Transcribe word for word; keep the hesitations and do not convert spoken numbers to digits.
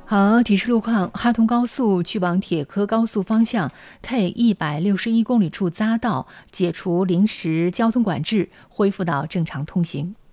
好，提示路况：哈通高速去往铁科高速方向 K 一百六十一公里处匝道解除临时交通管制，恢复到正常通行。